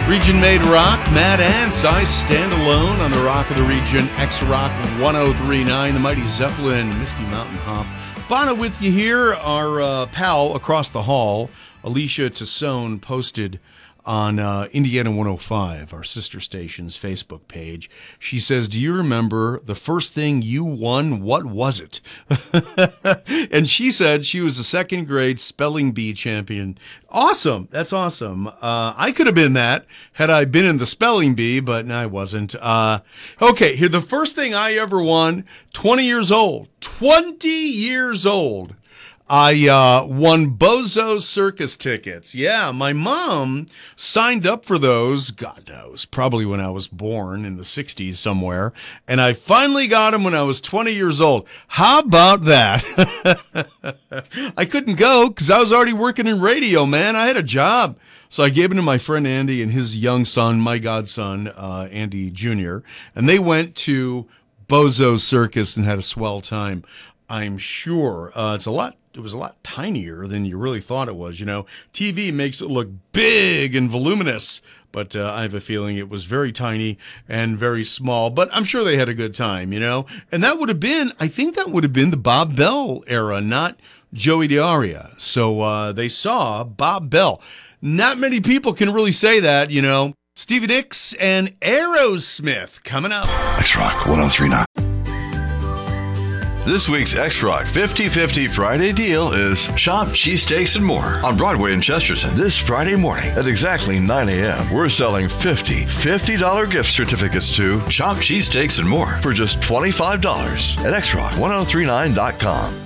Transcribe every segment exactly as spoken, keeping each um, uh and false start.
Region Made Rock, Mad Ants, I Stand Alone on the Rock of the Region, X-Rock one oh three point nine, the Mighty Zeppelin, Misty Mountain Hop. Bono with you here. Our uh, pal across the hall, Alicia Tassone, posted on uh, Indiana one oh five, our sister station's Facebook page. She says, do you remember the first thing you won? What was it? And she said she was a second grade spelling bee champion. Awesome. That's awesome. Uh, I could have been that had I been in the spelling bee, but no, I wasn't. Uh, okay, here, the first thing I ever won, twenty years old. twenty years old. I uh, won Bozo Circus tickets. Yeah, my mom signed up for those, God knows, probably when I was born in the sixties somewhere. And I finally got them when I was twenty years old. How about that? I couldn't go because I was already working in radio, man. I had a job. So I gave them to my friend Andy and his young son, my godson, uh, Andy Junior And they went to Bozo Circus and had a swell time, I'm sure. Uh, it's a lot. It was a lot tinier than you really thought it was. You know, T V makes it look big and voluminous, but uh, I have a feeling it was very tiny and very small. But I'm sure they had a good time, you know. And that would have been, I think that would have been the Bob Bell era, not Joey Diaria. So uh, they saw Bob Bell. Not many people can really say that, you know. Stevie Nicks and Aerosmith coming up. X-Rock one oh three point nine. This week's X-Rock fifty fifty Friday deal is Shop Cheesesteaks and More on Broadway in Chesterton. This Friday morning at exactly nine a.m. We're selling fifty fifty dollars gift certificates to Shop Cheesesteaks and More for just twenty-five dollars at X Rock one oh three nine dot com.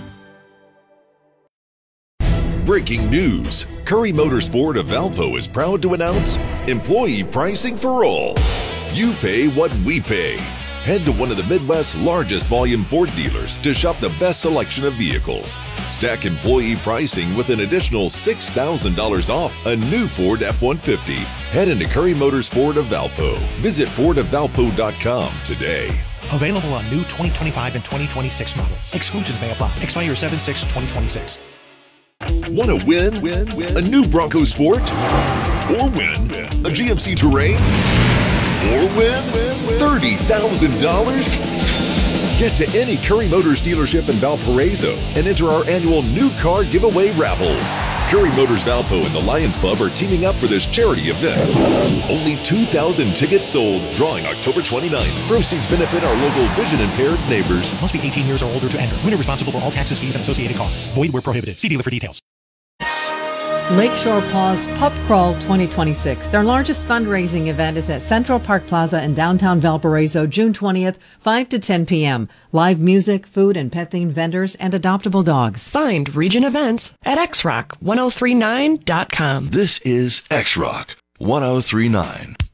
Breaking news. Curry Motors Ford of Valpo is proud to announce employee pricing for all. You pay what we pay. Head to one of the Midwest's largest volume Ford dealers to shop the best selection of vehicles. Stack employee pricing with an additional six thousand dollars off a new Ford F one fifty. Head into Curry Motors Ford of Valpo. Visit ford of valpo dot com today. Available on new twenty twenty-five and twenty twenty-six models. Exclusions may apply. Expire seven six twenty twenty-six. Want to win? Win? Win? A new Bronco Sport? Or win a G M C Terrain? Or win thirty thousand dollars? Get to any Curry Motors dealership in Valparaiso and enter our annual new car giveaway raffle. Curry Motors Valpo and the Lions Club are teaming up for this charity event. Only two thousand tickets sold, drawing October twenty-ninth. Proceeds benefit our local vision-impaired neighbors. Must be eighteen years or older to enter. Winner responsible for all taxes, fees, and associated costs. Void where prohibited. See dealer for details. Lakeshore Paws Pup Crawl twenty twenty-six. Their largest fundraising event is at Central Park Plaza in downtown Valparaiso, June twentieth, five to ten p.m. Live music, food, and pet-themed vendors, and adoptable dogs. Find Region Events at X Rock one oh three nine dot com. This is X-Rock one oh three point nine.